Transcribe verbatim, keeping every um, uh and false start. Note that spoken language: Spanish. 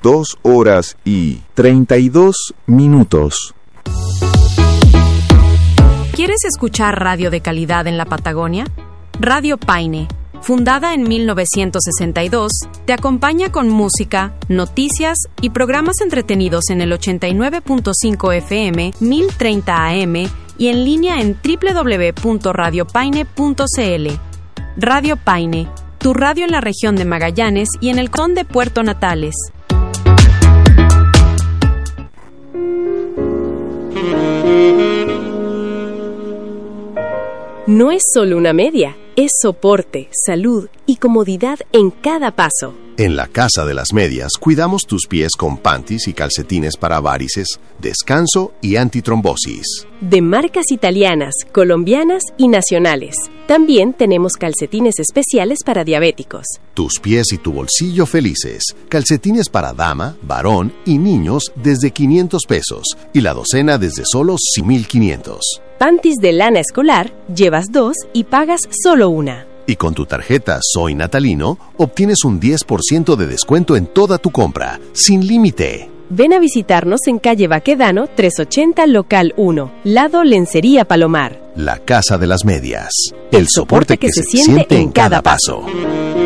dos horas y treinta y dos minutos. ¿Quieres escuchar radio de calidad en la Patagonia? Radio Paine, fundada en mil novecientos sesenta y dos, te acompaña con música, noticias y programas entretenidos en el ochenta y nueve punto cinco F M, mil treinta A M y en línea en doble u doble u doble u punto radio paine punto c l. Radio Paine, tu radio en la región de Magallanes y en el cantón de Puerto Natales. No es solo una media, es soporte, salud y comodidad en cada paso. En la Casa de las Medias cuidamos tus pies con panties y calcetines para varices, descanso y antitrombosis. De marcas italianas, colombianas y nacionales. También tenemos calcetines especiales para diabéticos. Tus pies y tu bolsillo felices. Calcetines para dama, varón y niños desde quinientos pesos y la docena desde solo mil quinientos. Panties de lana escolar, llevas dos y pagas solo una. Y con tu tarjeta Soy Natalino, obtienes un diez por ciento de descuento en toda tu compra, sin límite. Ven a visitarnos en calle Baquedano, trescientos ochenta, local uno, lado Lencería Palomar. La Casa de las Medias. El soporte que, que se, se siente en cada paso.